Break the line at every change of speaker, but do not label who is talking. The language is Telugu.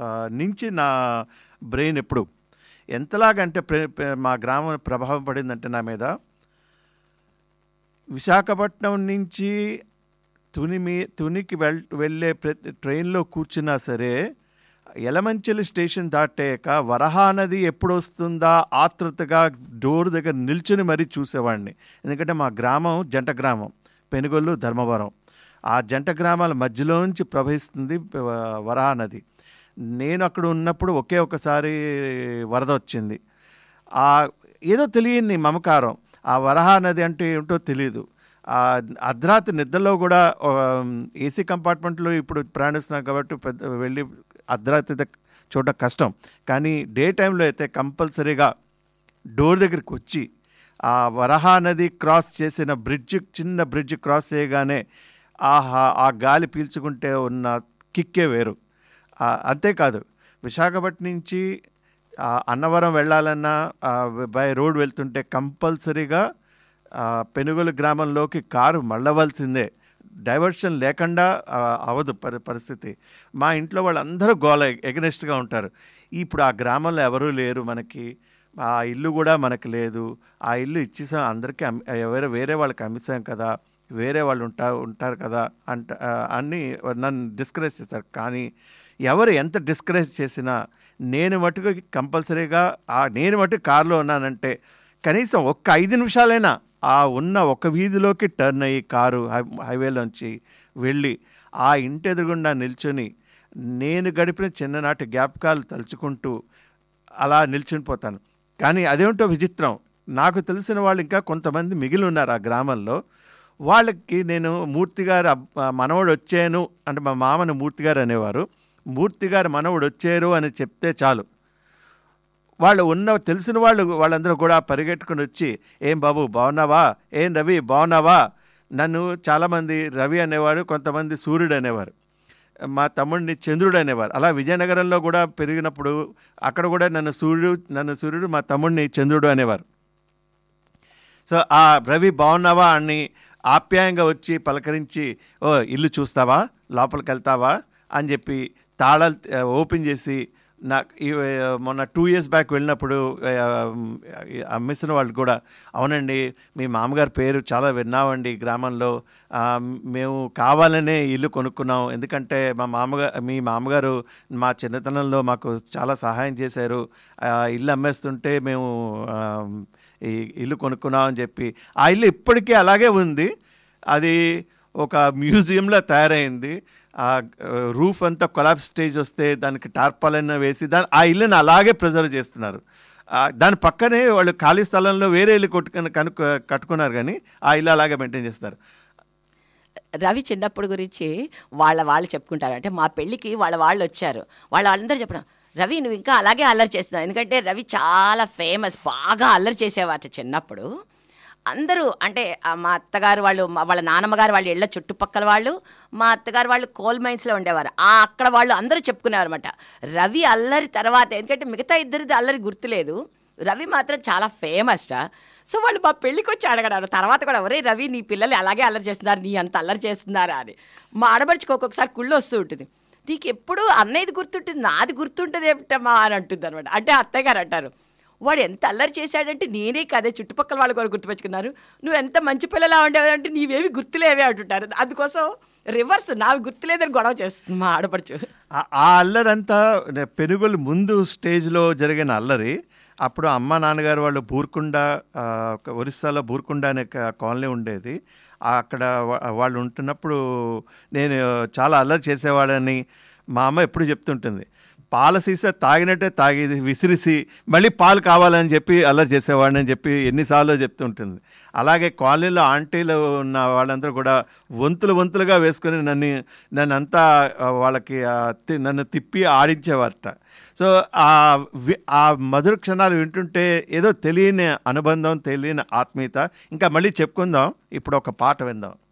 నుంచి నా బ్రెయిన్ ఎప్పుడు ఎంతలాగంటే మా గ్రామం ప్రభావం పడిందంటే నా మీద, విశాఖపట్నం నుంచి తునికి వెళ్ళే ప్రతి ట్రైన్లో కూర్చున్నా సరే యలమంచిలి స్టేషన్ దాటాక వరహా నది ఎప్పుడు వస్తుందా ఆతృతగా డోర్ దగ్గర నిల్చుని మరీ చూసేవాడిని. ఎందుకంటే మా గ్రామం జంట గ్రామం, పెనుగొల్లు, ధర్మవరం. ఆ జంట గ్రామాల మధ్యలోంచి ప్రవహిస్తుంది వరహా నది. నేను అక్కడ ఉన్నప్పుడు ఒకసారి వరద వచ్చింది. ఏదో తెలియని మమకారం, ఆ వరహా నది అంటే ఏమిటో తెలియదు. అర్ధరాత్రి నిద్రలో కూడా ఏసీ కంపార్ట్మెంట్లో ఇప్పుడు ప్రయాణిస్తున్నాం కాబట్టి వెళ్ళి అర్ధరాత్రి చూడడం కష్టం. కానీ డే టైంలో అయితే కంపల్సరీగా డోర్ దగ్గరికి వచ్చి ఆ వరహా నది క్రాస్ చేసిన చిన్న బ్రిడ్జ్ క్రాస్ చేయగానే ఆ గాలి పీల్చుకుంటే ఉన్న కిక్కే వేరు. అంతేకాదు, విశాఖపట్నం నుంచి అన్నవరం వెళ్ళాలన్నా బై రోడ్ వెళ్తుంటే కంపల్సరీగా పెనుగొలు గ్రామంలోకి కారు మళ్ళవలసిందే. డైవర్షన్ లేకుండా అవదు పరిస్థితి. మా ఇంట్లో వాళ్ళందరూ గోల ఎగనెస్ట్గా ఉంటారు. ఇప్పుడు ఆ గ్రామంలో ఎవరూ లేరు, మనకి ఆ ఇల్లు కూడా మనకు లేదు. ఆ ఇల్లు ఇచ్చేసాం అందరికీ, వేరే వాళ్ళకి అమ్మేసాం కదా, వేరే వాళ్ళు ఉంటారు కదా అన్నీ నన్ను డిస్కరేజ్ చేశారు. కానీ ఎవరు ఎంత డిస్కరేజ్ చేసినా నేను మటుకు కంపల్సరీగా నేను మటుకు కారులో ఉన్నానంటే కనీసం 5 నిమిషాలైనా ఉన్న ఒక వీధిలోకి టర్న్ అయ్యి కారు హైవేలోంచి వెళ్ళి ఆ ఇంటి ఎదురుగుండా నిల్చొని నేను గడిపిన చిన్ననాటి జ్ఞాపకాలు తలుచుకుంటూ అలా నిల్చుని పోతాను. కానీ అదేమిటో విచిత్రం, నాకు తెలిసిన వాళ్ళు ఇంకా కొంతమంది మిగిలి ఉన్నారు ఆ గ్రామంలో. వాళ్ళకి నేను మూర్తిగారు మనవడు వచ్చాను అంటే, మా మామని మూర్తిగారు అనేవారు, మూర్తిగారు మనవడు వచ్చారు అని చెప్తే చాలు వాళ్ళు తెలిసిన వాళ్ళందరూ కూడా పరిగెట్టుకుని వచ్చి, ఏం బాబు బాగున్నావా, ఏం రవి బాగున్నావా. నన్ను చాలామంది రవి అనేవారు, కొంతమంది సూర్యుడు అనేవారు, మా తమ్ముడిని చంద్రుడు అనేవారు. అలా విజయనగరంలో కూడా పెరిగినప్పుడు అక్కడ కూడా నన్ను సూర్యుడు, మా తమ్ముడిని చంద్రుడు అనేవారు. సో ఆ రవి బాగున్నావా అని ఆప్యాయంగా వచ్చి పలకరించి, ఇల్లు చూస్తావా, లోపలికి వెళ్తావా అని చెప్పి తాళాలు ఓపెన్ చేసి, మొన్న 2 years బ్యాక్ వెళ్ళినప్పుడు అమ్మేసిన వాళ్ళు కూడా, అవునండి మీ మామగారి పేరు చాలా విన్నామండి గ్రామంలో, మేము కావాలనే ఇల్లు కొనుక్కున్నాం, ఎందుకంటే మీ మామగారు మా చిన్నతనంలో మాకు చాలా సహాయం చేశారు, ఇల్లు అమ్మేస్తుంటే మేము ఈ ఇల్లు కొనుక్కున్నాం అని చెప్పి. ఆ ఇల్లు ఇప్పటికీ అలాగే ఉంది, అది ఒక మ్యూజియంలో తయారైంది. ఆ రూఫ్ అంతా కొలాప్స్ స్టేజ్ వస్తే దానికి టార్పాలైనా వేసి ఆ ఇల్లుని అలాగే ప్రిజర్వ్ చేస్తున్నారు. దాని పక్కనే వాళ్ళు ఖాళీ స్థలంలో వేరే ఇల్లు కట్టుకున్నారు, కానీ ఆ ఇల్లు అలాగే మెయింటైన్ చేస్తారు.
రవి చిన్నప్పుడు గురించి వాళ్ళు చెప్పుకుంటారు. అంటే మా పెళ్ళికి వాళ్ళు వచ్చారు, వాళ్ళందరూ చెప్పడం, రవి నువ్వు ఇంకా అలాగే అల్లరి చేస్తున్నావు. ఎందుకంటే రవి చాలా ఫేమస్, బాగా అల్లరి చేసేవారు చిన్నప్పుడు. అందరూ అంటే మా అత్తగారు వాళ్ళ నాన్నమ్మగారు వాళ్ళు ఇళ్ళ చుట్టుపక్కల వాళ్ళు, మా అత్తగారు వాళ్ళు కోల్ మైన్స్లో ఉండేవారు, అక్కడ వాళ్ళు అందరూ చెప్పుకునేవారు అనమాట, రవి అల్లరి తర్వాత. ఎందుకంటే మిగతా ఇద్దరిది అల్లరి గుర్తులేదు, రవి మాత్రం చాలా ఫేమస్. సో వాళ్ళు మా పెళ్ళికి వచ్చి అడగడారు తర్వాత కూడా, ఒరే రవి నీ పిల్లలు అలాగే అల్లరి చేస్తున్నారు, నీ అంత అల్లరి చేస్తున్నారా అని. మా ఆడబడిచికి ఒక్కొక్కసారి కుళ్ళు వస్తూ ఉంటుంది, నీకు ఎప్పుడు అన్నయ్యది గుర్తుంటుంది, నాది గుర్తుంటుంది ఏమిటమ్మా అని అంటుంది అనమాట. అంటే అత్తయ్య గారు అంటారు, వాడు ఎంత అల్లరి చేశాడంటే నేనే కదే చుట్టుపక్కల వాళ్ళు కూడా గుర్తుపెట్టుకున్నారు, నువ్వు ఎంత మంచి పిల్లలా ఉండేవంటే నీవేవి గుర్తులేవే అంటుంటారు. అందుకోసం రివర్స్, నావి గుర్తులేదని గొడవ చేస్తుంది మా ఆడపడుచు.
ఆ అల్లరంతా పెనుగొలు ముందు స్టేజ్లో జరిగిన అల్లరి. అప్పుడు అమ్మ నాన్నగారు వాళ్ళు బూర్కొండ, ఒరిస్సాలో బూర్కొండ అనే కాలనీ ఉండేది, అక్కడ వాళ్ళు ఉంటున్నప్పుడు నేను చాలా అల్లరి చేసేవాడని మా అమ్మ ఎప్పుడు చెప్తుంటుంది. పాల సీసా తాగినట్టే తాగి విసిరిసి మళ్ళీ పాలు కావాలని చెప్పి అల్లరి చేసేవాడిని అని చెప్పి ఎన్నిసార్లు చెప్తుంటుంది. అలాగే కాలనీలో ఆంటీలు ఉన్న వాళ్ళందరూ కూడా వంతులుగా వేసుకొని నన్నంతా వాళ్ళకి నన్ను తిప్పి ఆడించేవారట. సో ఆ మధుర క్షణాలు వింటుంటే ఏదో తెలియని అనుబంధం, తెలియని ఆత్మీయత. ఇంకా మళ్ళీ చెప్పుకుందాం, ఇప్పుడు ఒక పాట విందాం.